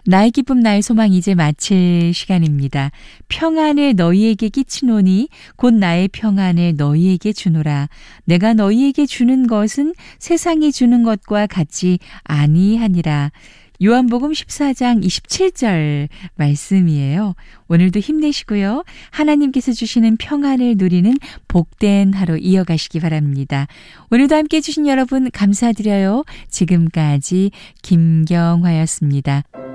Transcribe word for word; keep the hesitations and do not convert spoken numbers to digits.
나의 기쁨 나의 소망 이제 마칠 시간입니다. 평안을 너희에게 끼치노니 곧 나의 평안을 너희에게 주노라. 내가 너희에게 주는 것은 세상이 주는 것과 같지 아니하니라. 요한복음 십사 장 이십칠 절 말씀이에요. 오늘도 힘내시고요. 하나님께서 주시는 평안을 누리는 복된 하루 이어가시기 바랍니다. 오늘도 함께해 주신 여러분 감사드려요. 지금까지 김경화였습니다.